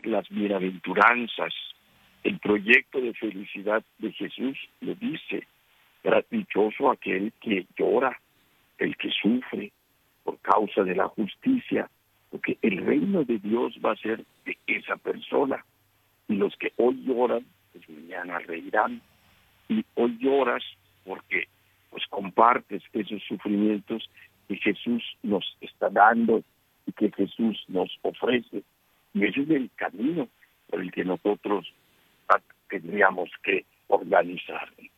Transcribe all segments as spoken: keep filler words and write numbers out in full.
las bienaventuranzas, el proyecto de felicidad de Jesús lo dice: dichoso aquel que llora, el que sufre por causa de la justicia, porque el reino de Dios va a ser de esa persona. Y los que hoy lloran, pues mañana reirán. Y hoy lloras porque pues compartes esos sufrimientos que Jesús nos está dando y que Jesús nos ofrece. Y ese es el camino por el que nosotros tendríamos que organizarnos.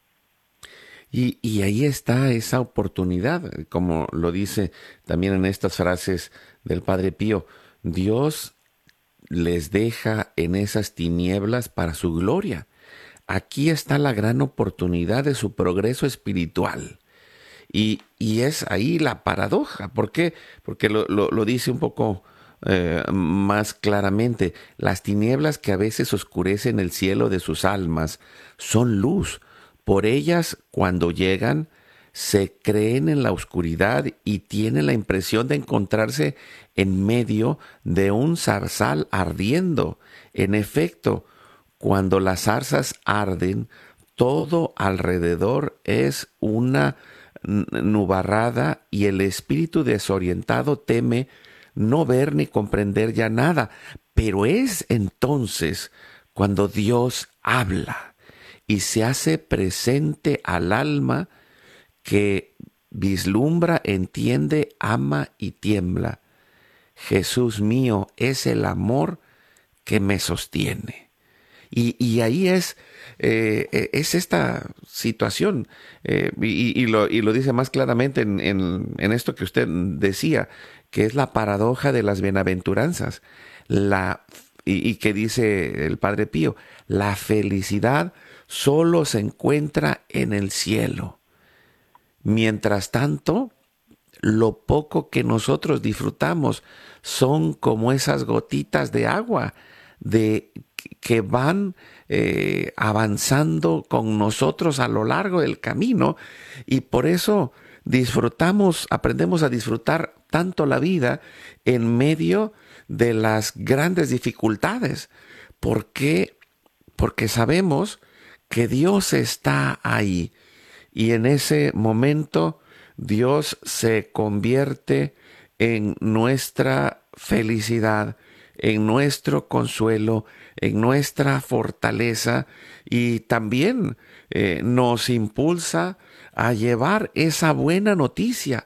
Y, y ahí está esa oportunidad, como lo dice también en estas frases del Padre Pío: Dios les deja en esas tinieblas para su gloria. Aquí está la gran oportunidad de su progreso espiritual. Y, y es ahí la paradoja. ¿Por qué? Porque lo, lo, lo dice un poco eh, más claramente. Las tinieblas que a veces oscurecen el cielo de sus almas son luz. Por ellas, cuando llegan, se creen en la oscuridad y tienen la impresión de encontrarse en medio de un zarzal ardiendo. En efecto, cuando las zarzas arden, todo alrededor es una nubarrada y el espíritu desorientado teme no ver ni comprender ya nada. Pero es entonces cuando Dios habla y se hace presente al alma, que vislumbra, entiende, ama y tiembla. Jesús mío es el amor que me sostiene. Y, y ahí es, eh, es esta situación, eh, y, y, lo, y lo dice más claramente en, en, en esto que usted decía, que es la paradoja de las bienaventuranzas, la, y, y que dice el Padre Pío: la felicidad solo se encuentra en el cielo. Mientras tanto, lo poco que nosotros disfrutamos son como esas gotitas de agua de, que van eh, avanzando con nosotros a lo largo del camino, y por eso disfrutamos, aprendemos a disfrutar tanto la vida en medio de las grandes dificultades. ¿Por qué? Porque sabemos que Dios está ahí, y en ese momento Dios se convierte en nuestra felicidad, en nuestro consuelo, en nuestra fortaleza, y también eh, nos impulsa a llevar esa buena noticia.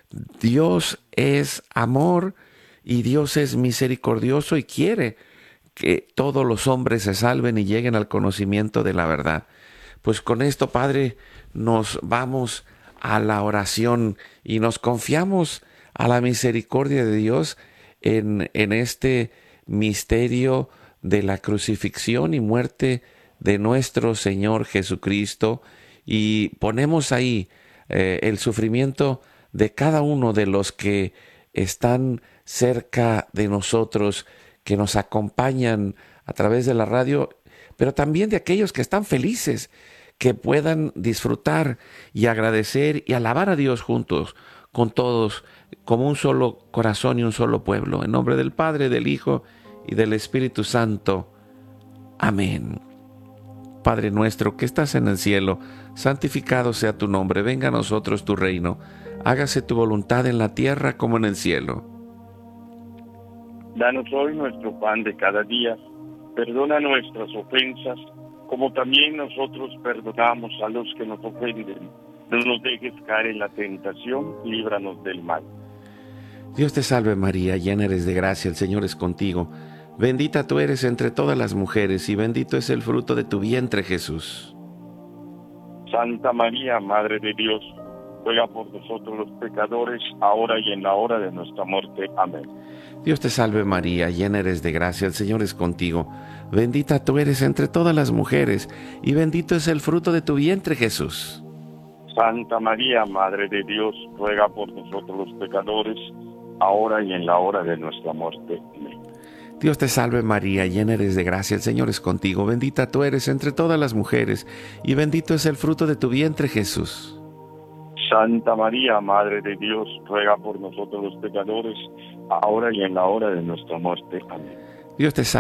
Dios es amor y Dios es misericordioso y quiere que todos los hombres se salven y lleguen al conocimiento de la verdad. Pues con esto, Padre, nos vamos a la oración y nos confiamos a la misericordia de Dios en, en este misterio de la crucifixión y muerte de nuestro Señor Jesucristo, y ponemos ahí eh, el sufrimiento de cada uno de los que están cerca de nosotros, que nos acompañan a través de la radio, pero también de aquellos que están felices, que puedan disfrutar y agradecer y alabar a Dios juntos, con todos, como un solo corazón y un solo pueblo. En nombre del Padre, del Hijo y del Espíritu Santo. Amén. Padre nuestro que estás en el cielo, santificado sea tu nombre. Venga a nosotros tu reino. Hágase tu voluntad en la tierra como en el cielo. Danos hoy nuestro pan de cada día. Perdona nuestras ofensas, como también nosotros perdonamos a los que nos ofenden. No nos dejes caer en la tentación, líbranos del mal. Dios te salve María, llena eres de gracia, el Señor es contigo. Bendita tú eres entre todas las mujeres, y bendito es el fruto de tu vientre, Jesús. Santa María, Madre de Dios, ruega por nosotros los pecadores, ahora y en la hora de nuestra muerte. Amén. Dios te salve María, llena eres de gracia, el Señor es contigo. Bendita tú eres entre todas las mujeres, y bendito es el fruto de tu vientre, Jesús. Santa María, Madre de Dios, ruega por nosotros los pecadores, ahora y en la hora de nuestra muerte. Amén. Dios te salve María, llena eres de gracia, el Señor es contigo. Bendita tú eres entre todas las mujeres, y bendito es el fruto de tu vientre, Jesús. Santa María, Madre de Dios, ruega por nosotros los pecadores, ahora y en la hora de nuestra muerte. Amén. Dios te